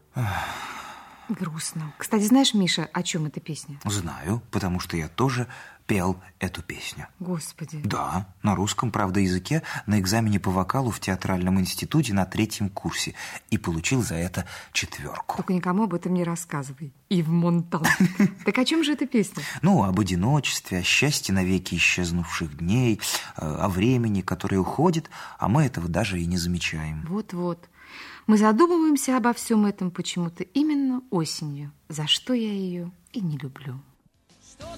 Грустно. Кстати, знаешь, Миша, о чем эта песня? Знаю, потому что я тоже пел эту песню. Господи. Да, на русском, правда, языке, на экзамене по вокалу в театральном институте на 3-м курсе. И получил за это 4. Только никому об этом не рассказывай. И в Монтан. Так о чем же эта песня? Ну, об одиночестве, о счастье навеки исчезнувших дней, о времени, которое уходит, а мы этого даже и не замечаем. Вот-вот. Мы задумываемся обо всем этом почему-то именно осенью, за что я ее и не люблю.